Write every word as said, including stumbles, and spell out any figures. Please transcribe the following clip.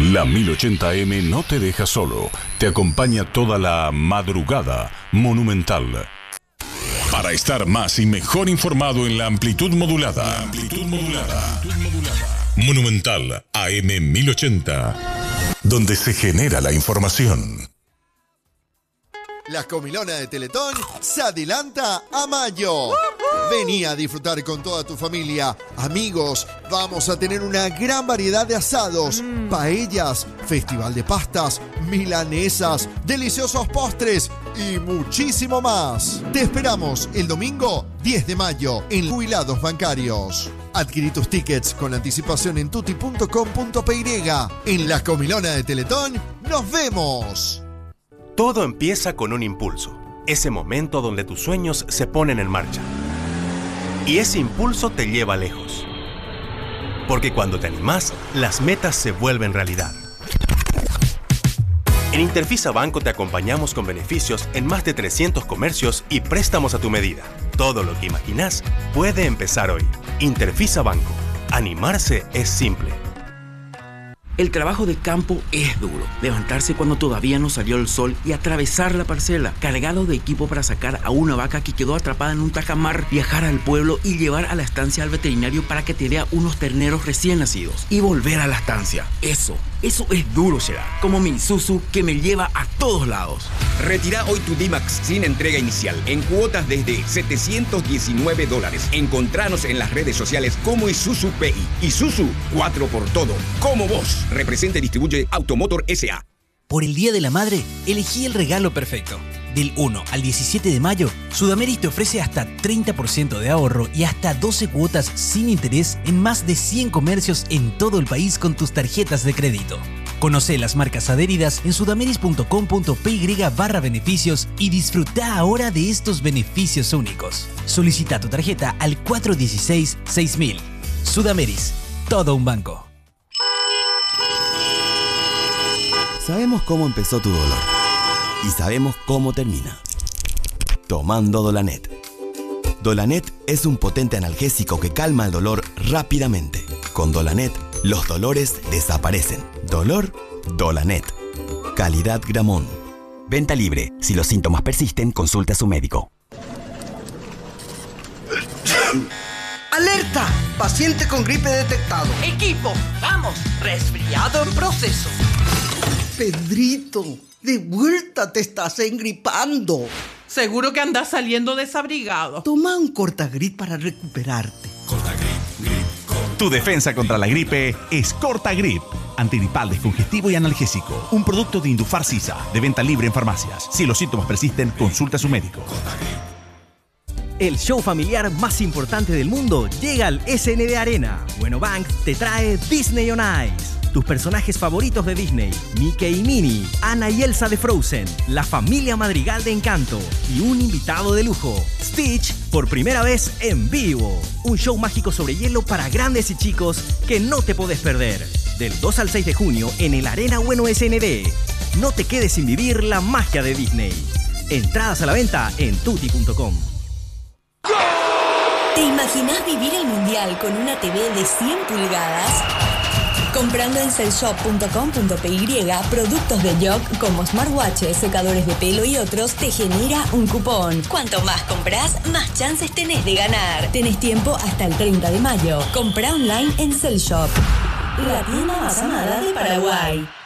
La mil ochenta eme no te deja solo, te acompaña toda la madrugada. Monumental. Para estar más y mejor informado en la amplitud modulada. La amplitud modulada. Monumental A M mil ochenta, donde se genera la información. La comilona de Teletón se adelanta a mayo. Vení a disfrutar con toda tu familia, amigos. Vamos a tener una gran variedad de asados, mm. paellas, festival de pastas, milanesas, deliciosos postres y muchísimo más. Te esperamos el domingo diez de mayo en Jubilados Bancarios. Adquirí tus tickets con anticipación en tutti punto com punto p y. En la comilona de Teletón, ¡nos vemos! Todo empieza con un impulso, ese momento donde tus sueños se ponen en marcha. Y ese impulso te lleva lejos. Porque cuando te animás, las metas se vuelven realidad. En Interfisa Banco te acompañamos con beneficios en más de trescientos comercios y préstamos a tu medida. Todo lo que imaginás puede empezar hoy. Interfisa Banco. Animarse es simple. El trabajo de campo es duro. Levantarse cuando todavía no salió el sol y atravesar la parcela, cargado de equipo para sacar a una vaca que quedó atrapada en un tajamar, viajar al pueblo y llevar a la estancia al veterinario para que te dé unos terneros recién nacidos y volver a la estancia. Eso, eso es duro, Gerard. Como mi Isuzu que me lleva a todos lados. Retira hoy tu D-Max sin entrega inicial, en cuotas desde setecientos diecinueve dólares. Encontranos en las redes sociales como Isuzu P I. Isuzu, cuatro por todo, como vos. Representa y distribuye Automotor S A. Por el Día de la Madre, elegí el regalo perfecto. Del uno al diecisiete de mayo, Sudameris te ofrece hasta treinta por ciento de ahorro y hasta doce cuotas sin interés en más de cien comercios en todo el país con tus tarjetas de crédito. Conoce las marcas adheridas en sudameris punto com punto p y barra beneficios y disfruta ahora de estos beneficios únicos. Solicita tu tarjeta al cuatro uno seis seis mil. Sudameris, todo un banco. Sabemos cómo empezó tu dolor y sabemos cómo termina. Tomando Dolanet. Dolanet es un potente analgésico que calma el dolor rápidamente. Con Dolanet, los dolores desaparecen. Dolor, Dolanet. Calidad Gramón. Venta libre. Si los síntomas persisten, consulte a su médico. ¡Alerta! Paciente con gripe detectado. Equipo, vamos. Resfriado en proceso. Pedrito, de vuelta te estás engripando. Seguro que andas saliendo desabrigado. Toma un Cortagrip para recuperarte. Cortagrip, grip, Cortagrip. Tu defensa contra la gripe es Cortagrip. Antigripal, descongestivo y analgésico. Un producto de Indufar Sisa, de venta libre en farmacias. Si los síntomas persisten, consulta a su médico. Cortagrip. El show familiar más importante del mundo llega al S N D Arena. Bueno Bank te trae Disney on Ice. Tus personajes favoritos de Disney, Mickey y Minnie, Anna y Elsa de Frozen, la familia Madrigal de Encanto y un invitado de lujo, Stitch, por primera vez en vivo. Un show mágico sobre hielo para grandes y chicos que no te podés perder. Del dos al seis de junio en el Arena Bueno S N D. No te quedes sin vivir la magia de Disney. Entradas a la venta en tutti punto com. ¿Te imaginás vivir el mundial con una T V de cien pulgadas? Comprando en cellshop punto com punto p y productos de Jog como smartwatches, secadores de pelo y otros te genera un cupón. Cuanto más compras, más chances tenés de ganar. Tenés tiempo hasta el treinta de mayo. Comprá online en Cellshop, la tienda más amada de Paraguay.